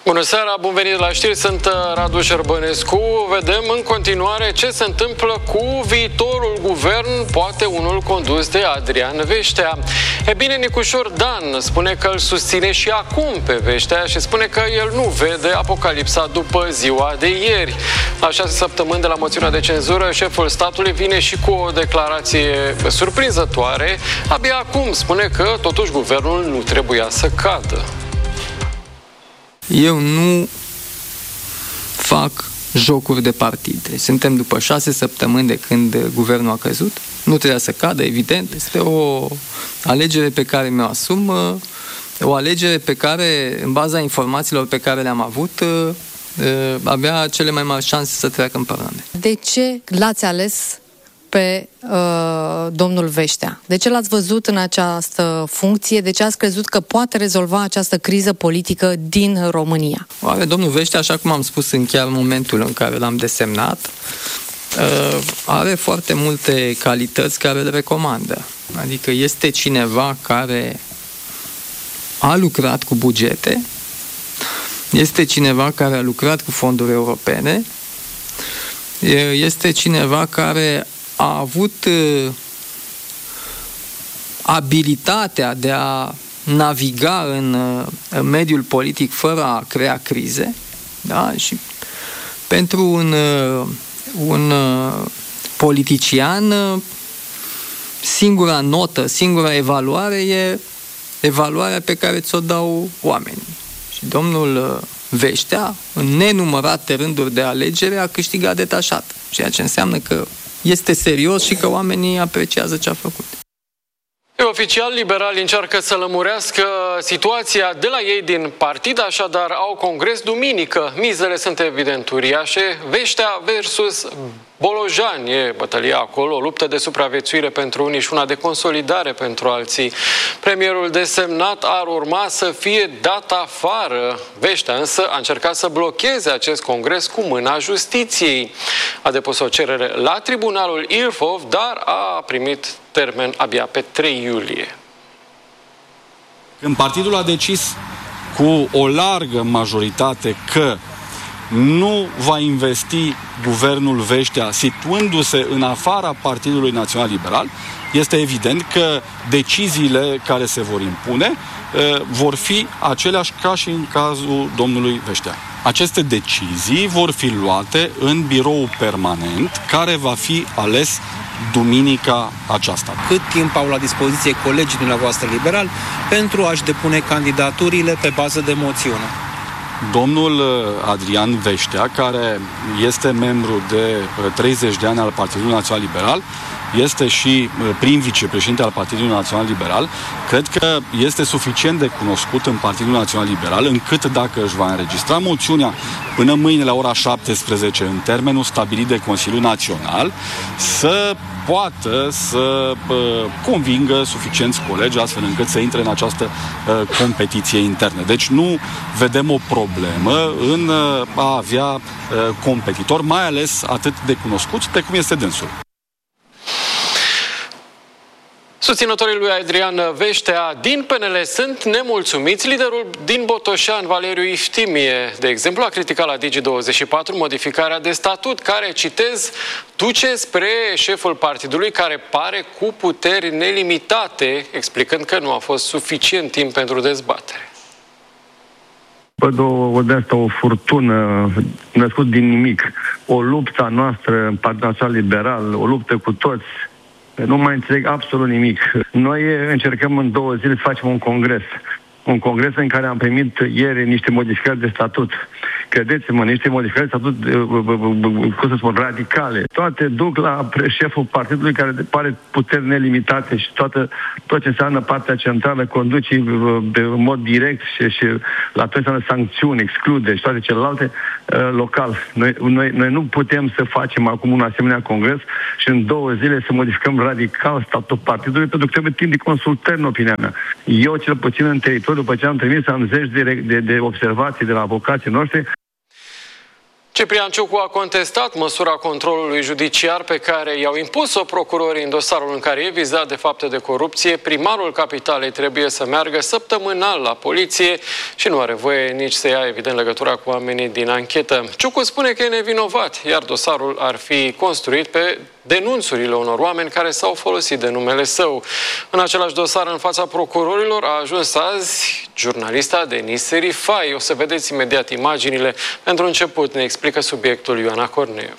Bună seara, bun venit la știri, sunt Radu Șerbănescu. Vedem în continuare ce se întâmplă cu viitorul guvern, poate unul condus de Adrian Veștea. E bine, Nicușor Dan spune că îl susține și acum pe Veștea și spune că el nu vede apocalipsa după ziua de ieri. La 6 săptămâni de la moțiunea de cenzură, șeful statului vine și cu o declarație surprinzătoare. Abia acum spune că totuși guvernul nu trebuia să cadă. Eu nu fac jocuri de partide. Suntem după 6 săptămâni de când guvernul a căzut. Nu trebuia să cadă, evident. Este o alegere pe care mi-o asum, o alegere pe care, în baza informațiilor pe care le-am avut, avea cele mai mari șanse să treacă în Parlament. De ce l-ați ales pe domnul Veștea? De ce l-ați văzut în această funcție? De ce ați crezut că poate rezolva această criză politică din România? Oare domnul Veștea, așa cum am spus în chiar momentul în care l-am desemnat, are foarte multe calități care le recomandă. Adică este cineva care a lucrat cu bugete, este cineva care a lucrat cu fonduri europene, este cineva care a avut abilitatea de a naviga în mediul politic fără a crea crize, da? Și pentru un politician, singura notă, singura evaluare e evaluarea pe care ți-o dau oamenii. Și domnul Veștea, în nenumărate rânduri de alegere, a câștigat detașat, ceea ce înseamnă că este serios și că oamenii apreciază ce a făcut. Oficial, liberalii încearcă să lămurească situația de la ei din partid, așadar au congres duminică. Mizele sunt evident uriașe. Veștea versus Bolojani e bătălia acolo, o luptă de supraviețuire pentru unii și una de consolidare pentru alții. Premierul desemnat ar urma să fie dat afară. Veștea însă a încercat să blocheze acest congres cu mâna justiției. A depus o cerere la tribunalul Ilfov, dar a primit termen abia pe 3 iulie. Când partidul a decis cu o largă majoritate că nu va investi guvernul Veștea situându-se în afara Partidului Național Liberal, este evident că deciziile care se vor impune vor fi aceleași ca și în cazul domnului Veștea. Aceste decizii vor fi luate în birou permanent, care va fi ales duminica aceasta. Cât timp au la dispoziție colegii dumneavoastră liberali pentru a-și depune candidaturile pe bază de moțiune? Domnul Adrian Veștea, care este membru de 30 de ani al Partidului Național Liberal, este și prim vicepreședinte al Partidului Național Liberal, cred că este suficient de cunoscut în Partidul Național Liberal, încât dacă își va înregistra moțiunea până mâine la ora 17, în termenul stabilit de Consiliul Național, să poată să convingă suficienți colegi astfel încât să intre în această competiție internă. Deci nu vedem o problemă în a avea competitori, mai ales atât de cunoscuți precum este dânsul. Susținătorii lui Adrian Veștea din PNL sunt nemulțumiți. Liderul din Botoșani, Valeriu Iftimie, de exemplu, a criticat la Digi24 modificarea de statut care, citez, duce spre șeful partidului care pare cu puteri nelimitate, explicând că nu a fost suficient timp pentru dezbatere. Văd o furtună născut din nimic, o luptă a noastră în Partidul Național Liberal, o luptă cu toți. Nu mai înțeleg absolut nimic. Noi încercăm în 2 zile să facem un congres. Un congres în care am primit ieri niște modificări de statut. Credeți-mă, niște modificări de statut, cum să spun, radicale. Toate duc la șeful partidului care pare puteri nelimitate și tot ce înseamnă partea centrală conduce în mod direct și la tot înseamnă sancțiuni, exclude și toate celelalte local. Noi nu putem să facem acum un asemenea congres și în 2 zile să modificăm radical statutul partidului, pentru că trebuie timp de consultări, în opinia mea. Eu, cel puțin în teritoriu, după ce am trimis, am zeci de observații de la avocații noștri. Ciprian Ciucu a contestat măsura controlului judiciar pe care i-au impus-o procurorii în dosarul în care e vizat de fapte de corupție. Primarul Capitalei trebuie să meargă săptămânal la poliție și nu are voie nici să ia, evident, legătura cu oamenii din anchetă. Ciucu spune că e nevinovat, iar dosarul ar fi construit pe denunțurile unor oameni care s-au folosit de numele său. În același dosar, în fața procurorilor, a ajuns azi jurnalista Denise Rifai. O să vedeți imediat imaginile. Pentru început ne explică subiectul Ioana Corneev.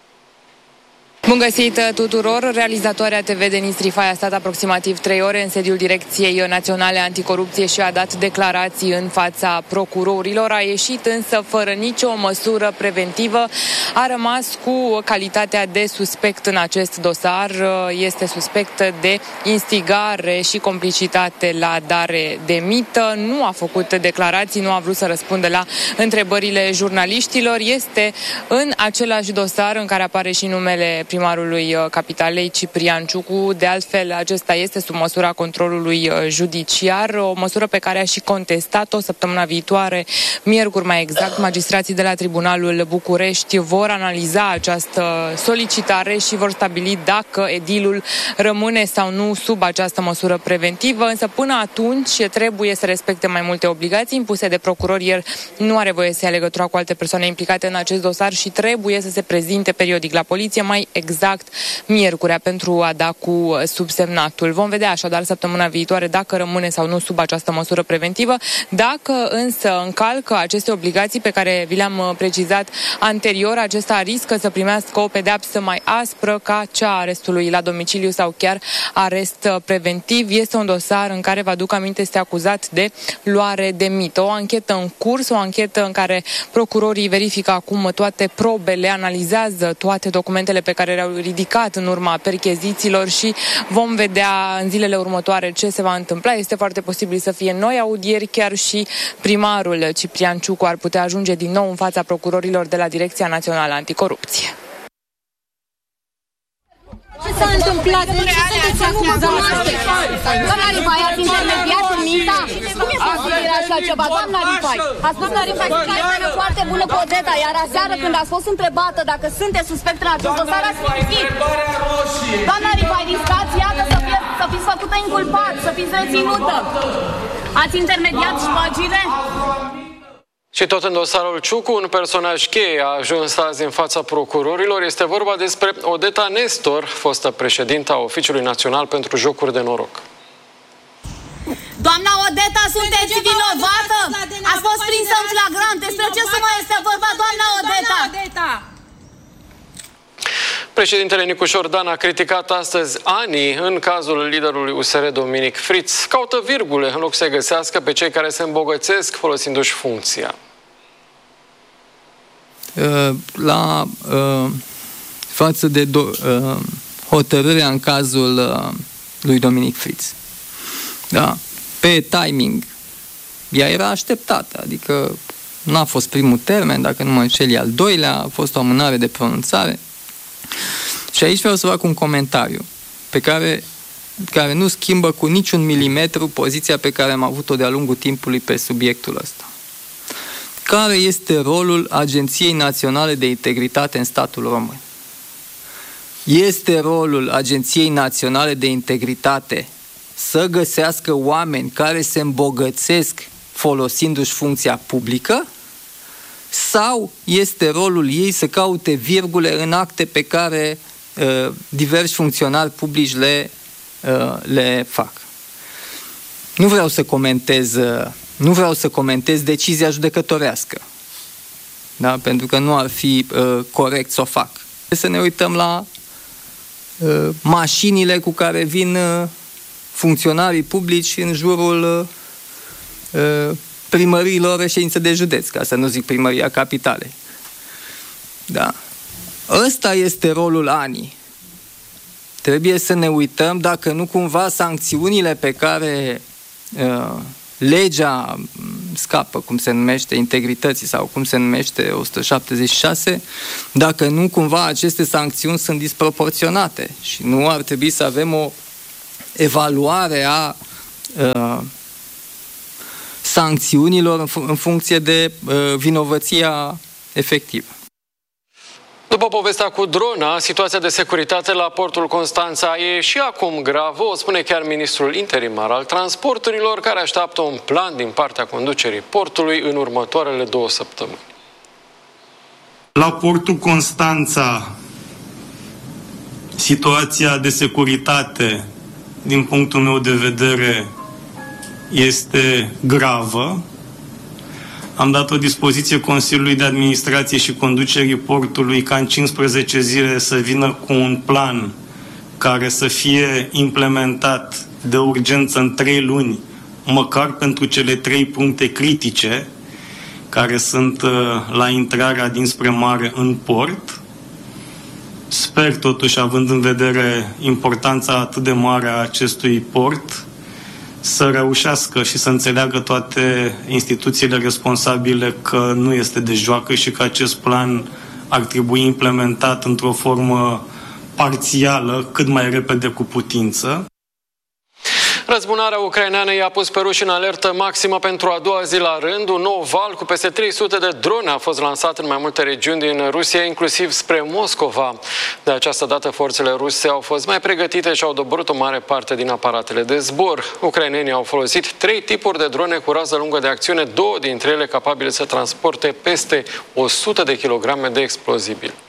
Bun găsit tuturor! Realizatoarea TV Denise Rifai a stat aproximativ 3 ore în sediul Direcției Naționale Anticorupție și a dat declarații în fața procurorilor. A ieșit însă fără nicio măsură preventivă. A rămas cu calitatea de suspect în acest dosar. Este suspect de instigare și complicitate la dare de mită. Nu a făcut declarații, nu a vrut să răspundă la întrebările jurnaliștilor. Este în același dosar în care apare și numele primarului Capitalei, Ciprian Ciucu. De altfel, acesta este sub măsura controlului judiciar, o măsură pe care a și contestat-o săptămâna viitoare, miercuri mai exact. Magistrații de la Tribunalul București vor analiza această solicitare și vor stabili dacă edilul rămâne sau nu sub această măsură preventivă, însă până atunci trebuie să respecte mai multe obligații impuse de procurori. El nu are voie să ia legătura cu alte persoane implicate în acest dosar și trebuie să se prezinte periodic la poliție, mai exact miercurea, pentru a da cu subsemnatul. Vom vedea așadar săptămâna viitoare dacă rămâne sau nu sub această măsură preventivă. Dacă însă încalcă aceste obligații pe care vi le-am precizat anterior, acesta riscă să primească o pedeapsă mai aspră ca cea a arestului la domiciliu sau chiar arest preventiv. Este un dosar în care, vă aduc aminte, este acuzat de luare de mită. O anchetă în curs, o anchetă în care procurorii verifică acum toate probele, analizează toate documentele pe care le-au ridicat în urma perchezițiilor și vom vedea în zilele următoare ce se va întâmpla. Este foarte posibil să fie noi audieri, chiar și primarul Ciprian Ciucu ar putea ajunge din nou în fața procurorilor de la Direcția Națională Anticorupție. Ce s-a întâmplat? De ce sunteți acuzate? Doamna Rifai, ați intermediat în minta? Cum e posibil așa ceva? Doamna Rifai, ați spus la Rifai că e foarte bună cu Odeta, iar aseară când ați fost întrebată dacă sunteți suspect în acest dosar, ați mințit. Doamna Rifai, riscați, iată, să fiți făcută inculpat, să fiți reținută. Ați intermediat șpagile? Și tot în dosarul Ciucu, un personaj cheie a ajuns azi în fața procurorilor. Este vorba despre Odeta Nestor, fostă președintă a Oficiului Național pentru Jocuri de Noroc. Doamna Odeta, sunteți vinovată? Ați fost prinsă în flagrant. Despre ce sumă este vorba, doamna Odeta? Președintele Nicu Șordan a criticat astăzi anii în cazul liderului USR Dominic Fritz. Caută virgule în loc să găsească pe cei care se îmbogățesc folosindu-și funcția. Față de hotărârea în cazul lui Dominic Fritz. Da. Pe timing, ea era așteptată, adică n-a fost primul termen, dacă nu mă înșel, al doilea, a fost o amânare de pronunțare. Și aici vreau să fac un comentariu care nu schimbă cu niciun milimetru poziția pe care am avut-o de-a lungul timpului pe subiectul ăsta. Care este rolul Agenției Naționale de Integritate în statul român? Este rolul Agenției Naționale de Integritate să găsească oameni care se îmbogățesc folosindu-și funcția publică? Sau este rolul ei să caute virgule în acte pe care diversi funcționari publici le fac? Nu vreau să comentez decizia judecătorească, da? Pentru că nu ar fi corect să o fac. Să ne uităm la mașinile cu care vin funcționarii publici în jurul primăriilor reședințe de județ, ca să nu zic Primăria Capitalei. Da. Ăsta este rolul ANI. Trebuie să ne uităm dacă nu cumva sancțiunile pe care legea scapă, cum se numește, integrității sau cum se numește 176, dacă nu cumva aceste sancțiuni sunt disproporționate și nu ar trebui să avem o evaluare a sancțiunilor în funcție de vinovăția efectivă. povestea cu drona, situația de securitate la portul Constanța e și acum gravă, o spune chiar ministrul interimar al transporturilor, care așteaptă un plan din partea conducerii portului în următoarele 2 săptămâni. La portul Constanța, situația de securitate, din punctul meu de vedere, este gravă. Am dat o dispoziție Consiliului de Administrație și conducerii portului ca în 15 zile să vină cu un plan care să fie implementat de urgență în 3 luni, măcar pentru cele 3 puncte critice care sunt la intrarea dinspre mare în port. Sper totuși, având în vedere importanța atât de mare a acestui port, să reușească și să înțeleagă toate instituțiile responsabile că nu este de joacă și că acest plan ar trebui implementat într-o formă parțială, cât mai repede cu putință. Răzbunarea ucraineană i-a pus pe ruși în alertă maximă pentru a doua zi la rând. Un nou val cu peste 300 de drone a fost lansat în mai multe regiuni din Rusia, inclusiv spre Moscova. De această dată, forțele ruse au fost mai pregătite și au doborât o mare parte din aparatele de zbor. Ucrainenii au folosit 3 tipuri de drone cu rază lungă de acțiune, 2 dintre ele capabile să transporte peste 100 de kilograme de explozibili.